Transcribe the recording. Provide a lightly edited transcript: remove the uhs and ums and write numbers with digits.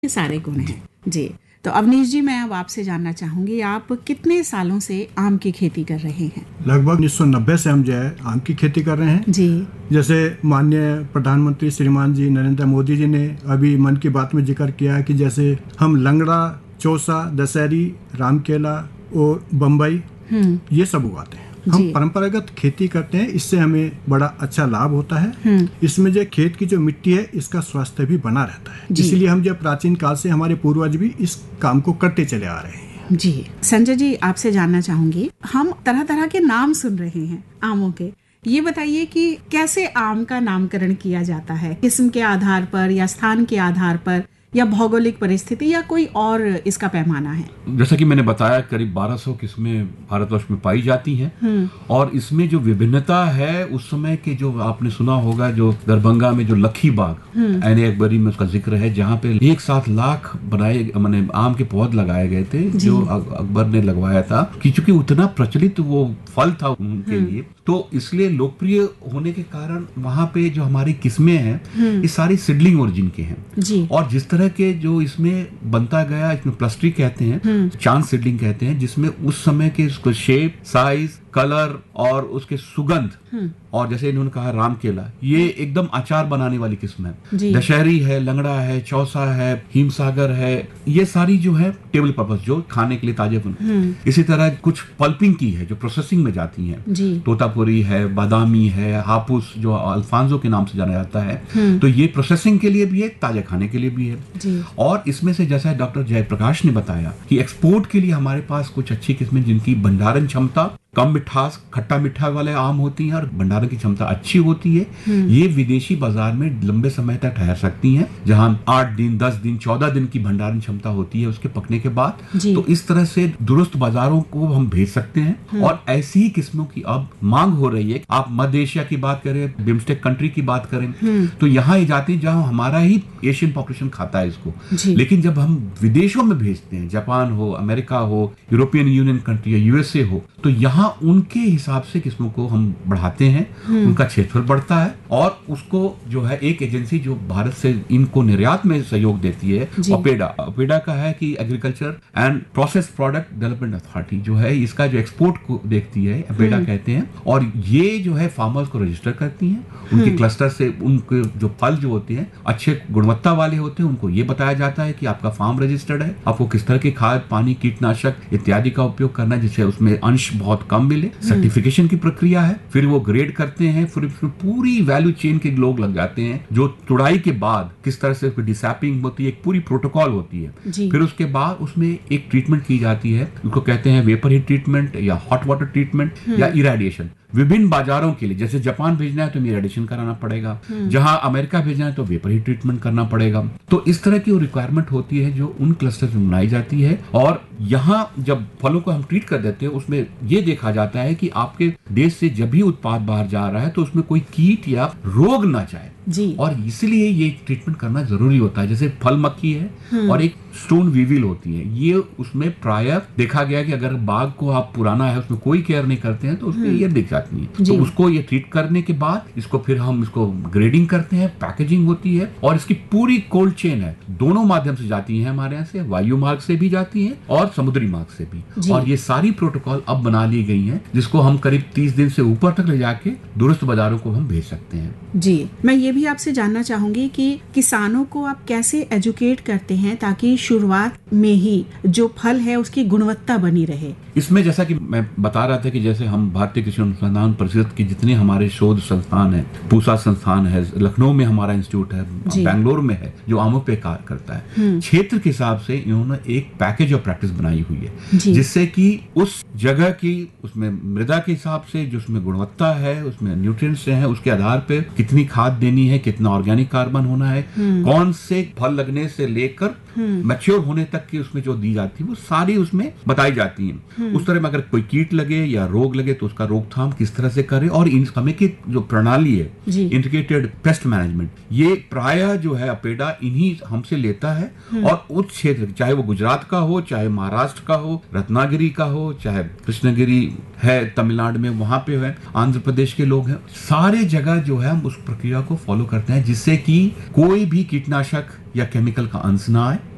ये सारे गुण हैं जी। तो अवनीश जी, मैं अब आपसे जानना चाहूंगी, आप कितने सालों से आम की खेती कर रहे हैं? लगभग 1990 से हम जो है आम की खेती कर रहे हैं जी। जैसे माननीय प्रधानमंत्री श्रीमान जी नरेंद्र मोदी जी ने अभी मन की बात में जिक्र किया है कि जैसे हम लंगड़ा, चौसा, दशहरी, रामकेला और बम्बई ये सब उगाते हैं। हम परंपरागत खेती करते हैं, इससे हमें बड़ा अच्छा लाभ होता है। इसमें जो खेत की जो मिट्टी है इसका स्वास्थ्य भी बना रहता है, इसलिए हम जो प्राचीन काल से हमारे पूर्वज भी इस काम को करते चले आ रहे हैं। जी संजय जी, आपसे जानना चाहूंगी, हम तरह तरह के नाम सुन रहे हैं आमों के, ये बताइए कि कैसे आम का नामकरण किया जाता है? किस्म के आधार पर या स्थान के आधार पर या भौगोलिक परिस्थिति या कोई और इसका पैमाना है? जैसा कि मैंने बताया, करीब 1200 किस्में भारतवर्ष में पाई जाती हैं और इसमें जो विभिन्नता है, उस समय के जो आपने सुना होगा, जो दरभंगा में जो लखी बाग ऐन अकबरी में उसका जिक्र है, जहाँ पे एक साथ लाख बनाए माने आम के पौध लगाए गए थे जो अकबर ने लगवाया था, कि चूंकि उतना प्रचलित वो फल था उनके लिए, तो इसलिए लोकप्रिय होने के कारण वहाँ पे जो हमारी किस्में हैं ये सारी सीडलिंग ओरिजिन के हैं। और जिस तरह के जो इसमें बनता गया, इसमें प्लस्ट्री कहते हैं, चांद सीडलिंग कहते हैं, जिसमें उस समय के उसको शेप, साइज, कलर और उसके सुगंध, और जैसे इन्होंने कहा रामकेला, ये एकदम अचार बनाने वाली किस्म है। दशहरी है, लंगड़ा है, चौसा है, हिमसागर है, ये सारी जो है टेबल पर्पस, जो खाने के लिए ताजे बन। इसी तरह कुछ पल्पिंग की है जो प्रोसेसिंग में जाती है, तोतापुरी है, बादामी है, हापुस जो अल्फांसो के नाम से जाना जाता है, तो ये प्रोसेसिंग के लिए भी है, ताजे खाने के लिए भी है। और इसमें से जैसा डॉक्टर जयप्रकाश ने बताया कि एक्सपोर्ट के लिए हमारे पास कुछ अच्छी किस्में जिनकी भंडारण क्षमता, कम मिठास, खट्टा मीठा वाले आम होती हैं और भंडारण की क्षमता अच्छी होती है, ये विदेशी बाजार में लंबे समय तक ठहर सकती हैं, जहां 8 दिन, 10 दिन, 14 दिन की भंडारण क्षमता होती है उसके पकने के बाद। तो इस तरह से दुरुस्त बाजारों को हम भेज सकते हैं और ऐसी ही किस्मों की अब मांग हो रही है। आप मध्य एशिया की बात करें, बिम्स्टेक कंट्री की बात करें, तो यहाँ ये जाती है जहाँ हमारा ही एशियन पॉपुलेशन खाता है इसको, लेकिन जब हम विदेशों में भेजते हैं, जापान हो, अमेरिका हो, यूरोपियन यूनियन कंट्री या यूएसए हो, तो यहाँ उनके हिसाब से किस्मों को हम बढ़ाते हैं, उनका क्षेत्रफल बढ़ता है और उसको जो है एक एजेंसी जो भारत से इनको निर्यात में सहयोग देती है, अपेडा का है कि agriculture and process product development authority जो है, इसका जो एक्सपोर्ट को देखती है, अपेडा कहते हैं, और ये जो है फार्मर्स को रजिस्टर करती हैं, उनके क्लस्टर से उनके जो फल जो होते हैं अच्छे गुणवत्ता वाले होते हैं, उनको ये बताया जाता है कि आपका फार्म रजिस्टर्ड है, आपको किस तरह के खाद, पानी, कीटनाशक इत्यादि का उपयोग करना है, जिससे उसमें अंश बहुत कम मिले। सर्टिफिकेशन की प्रक्रिया है, फिर वो ग्रेड करते हैं, फिर पूरी वैल्यू चेन के लोग लग जाते हैं, जो तुड़ाई के बाद किस तरह से डिसैपिंग होती है, एक पूरी प्रोटोकॉल होती है। फिर उसके बाद उसमें एक ट्रीटमेंट की जाती है, उसको कहते हैं वेपर हीट ट्रीटमेंट या हॉट वाटर ट्रीटमेंट या इरेडिएशन। विभिन्न बाजारों के लिए, जैसे जापान भेजना है तो इरेडिएशन कराना पड़ेगा, जहां अमेरिका भेजना है तो वेपर हीट ट्रीटमेंट करना पड़ेगा। तो इस तरह की रिक्वायरमेंट होती है जो उन क्लस्टर में बनाई जाती है, और यहाँ जब फलों को हम ट्रीट कर देते हैं, उसमें ये देखा जाता है कि आपके देश से जब भी उत्पाद बाहर जा रहा है तो उसमें कोई कीट या रोग ना जाए, और इसलिए ये ट्रीटमेंट करना जरूरी होता है। जैसे फल मक्खी है और एक स्टोन वीविल होती है, ये उसमें प्रायः देखा गया कि अगर बाग को आप पुराना है उसमें कोई केयर नहीं करते हैं तो उसमें ये दिख जाती है। तो उसको ये ट्रीट करने के बाद इसको फिर हम इसको ग्रेडिंग करते हैं, पैकेजिंग होती है, और इसकी पूरी कोल्ड चेन है, दोनों माध्यम से जाती है हमारे यहाँ से, वायु मार्ग से भी जाती है और समुद्री मार्ग से भी, और ये सारी प्रोटोकॉल अब बना ली गई है, जिसको हम करीब 30 दिन से ऊपर तक ले जाके दुरुस्त बाजारों को हम भेज सकते हैं। जी, मैं ये भी आपसे जानना चाहूंगी कि किसानों को आप कैसे एजुकेट करते हैं ताकि शुरुआत में ही जो फल है उसकी गुणवत्ता बनी रहे? इसमें जैसा कि मैं बता रहा था कि जैसे हम भारतीय कृषि अनुसंधान परिषद के जितने हमारे शोध संस्थान है, पूसा संस्थान है, लखनऊ में हमारा इंस्टीट्यूट है, बेंगलोर में है, जो आमों पे कार्य करता है, क्षेत्र के हिसाब से इन्होंने एक पैकेज ऑफ प्रैक्टिस बनाई हुई है, जिससे कि उस जगह की, उसमें मृदा के हिसाब से जो उसमें गुणवत्ता है, उसमें न्यूट्रिएंट्स है, उसके आधार पे कितनी खाद देनी है, कितना ऑर्गेनिक कार्बन होना है, कौन से फल लगने से लेकर मैच्योर होने तक की उसमें जो दी जाती है वो सारी उसमें बताई जाती है। उस तरह में अगर कोई कीट लगे या रोग लगे तो उसका रोकथाम किस तरह से करे, और इन समय की जो प्रणाली है इंटीग्रेटेड पेस्ट मैनेजमेंट, ये प्रायः जो है अपेडा इन्हीं हमसे लेता है, और उस क्षेत्र चाहे वो गुजरात का हो, चाहे महाराष्ट्र का हो, रत्नागिरी का हो, चाहे कृष्णगिरी है तमिलनाडु में, वहां पे है, आंध्र प्रदेश के लोग हैं, सारे जगह जो है हम उस प्रक्रिया को फॉलो करते हैं, जिससे कि कोई भी कीटनाशक या केमिकल का अंश ना आए,